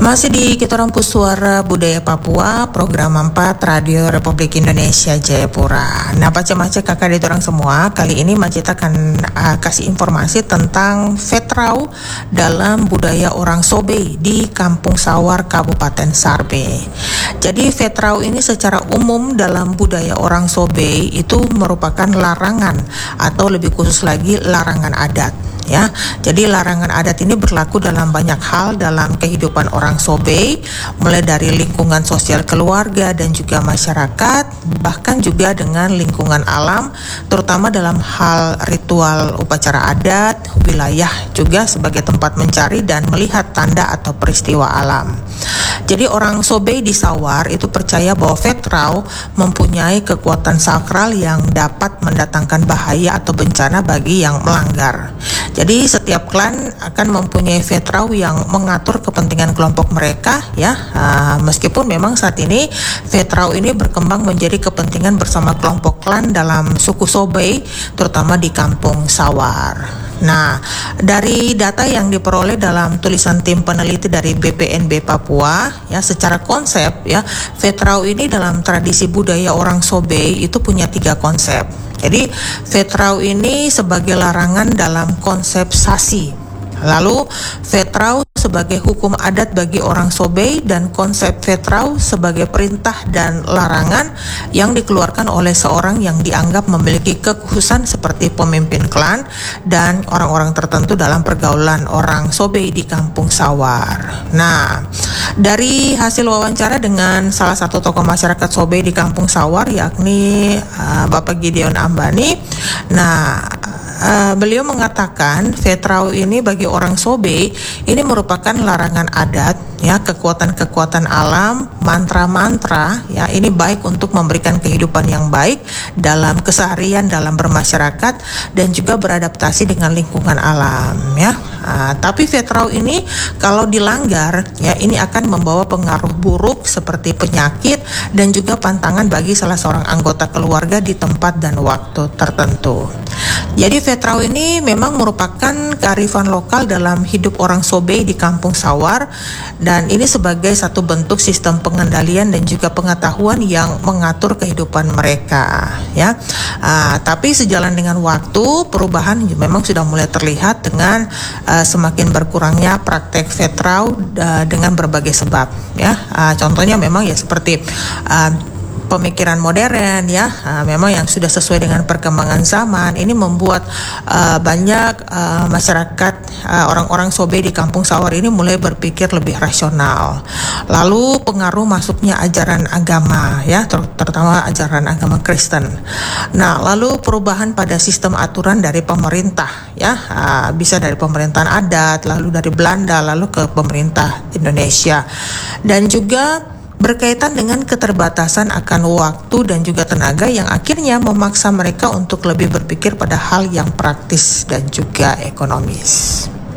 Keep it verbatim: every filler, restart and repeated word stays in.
Masih di Kita Rampu Suara Budaya Papua, program empat Radio Republik Indonesia Jayapura. Nah, baca-baca kakak di orang semua, kali ini Macit akan uh, kasih informasi tentang Vetrau dalam budaya orang Sobe di Kampung Sawar, Kabupaten Sarbe. Jadi Vetrau ini secara umum dalam budaya orang Sobe itu merupakan larangan atau lebih khusus lagi larangan adat. Ya, jadi larangan adat ini berlaku dalam banyak hal dalam kehidupan orang Sobe, mulai dari lingkungan sosial keluarga dan juga masyarakat, bahkan juga dengan lingkungan alam, terutama dalam hal ritual upacara adat, wilayah juga sebagai tempat mencari dan melihat tanda atau peristiwa alam. Jadi orang Sobe di Sawar itu percaya bahwa Vetrau mempunyai kekuatan sakral yang dapat mendatangkan bahaya atau bencana bagi yang melanggar. Jadi setiap klan akan mempunyai Vetrau yang mengatur kepentingan kelompok mereka, ya. Uh, meskipun memang saat ini Vetrau ini berkembang menjadi kepentingan bersama kelompok klan dalam suku Sobe, terutama di Kampung Sawar. Nah, dari data yang diperoleh dalam tulisan tim peneliti dari B P N B Papua, ya, secara konsep, ya, Vetrau ini dalam tradisi budaya orang Sobe itu punya tiga konsep. Jadi Vetrau ini sebagai larangan dalam konsep sasi. Lalu Vetrau sebagai hukum adat bagi orang Sobe, dan konsep Vetrau sebagai perintah dan larangan yang dikeluarkan oleh seorang yang dianggap memiliki kekhususan seperti pemimpin klan dan orang-orang tertentu dalam pergaulan orang Sobe di Kampung Sawar. Nah, dari hasil wawancara dengan salah satu tokoh masyarakat Sobe di Kampung Sawar, yakni uh, Bapak Gideon Ambani, nah Uh, beliau mengatakan Vetrau ini bagi orang Sobe ini merupakan larangan adat, ya, kekuatan-kekuatan alam, mantra-mantra, ya, ini baik untuk memberikan kehidupan yang baik dalam keseharian dalam bermasyarakat dan juga beradaptasi dengan lingkungan alam, ya. Uh, tapi Vetrau ini kalau dilanggar, ya, ini akan membawa pengaruh buruk seperti penyakit dan juga pantangan bagi salah seorang anggota keluarga di tempat dan waktu tertentu. Jadi Vetrau ini memang merupakan kearifan lokal dalam hidup orang Sobe di Kampung Sawar, dan ini sebagai satu bentuk sistem pengendalian dan juga pengetahuan yang mengatur kehidupan mereka, ya. Uh, tapi sejalan dengan waktu, perubahan memang sudah mulai terlihat dengan uh, semakin berkurangnya praktek Vetrau uh, dengan berbagai sebab, ya. Uh, contohnya memang ya seperti uh, pemikiran modern, ya, uh, memang yang sudah sesuai dengan perkembangan zaman. Ini membuat uh, banyak uh, masyarakat, uh, orang-orang Sobe di Kampung Sawar ini mulai berpikir lebih rasional. Lalu pengaruh masuknya ajaran agama, ya, ter- terutama ajaran agama Kristen. Nah, lalu perubahan pada sistem aturan dari pemerintah, ya, uh, bisa dari pemerintahan adat, lalu dari Belanda, lalu ke pemerintah Indonesia, dan juga berkaitan dengan keterbatasan akan waktu dan juga tenaga yang akhirnya memaksa mereka untuk lebih berpikir pada hal yang praktis dan juga ekonomis.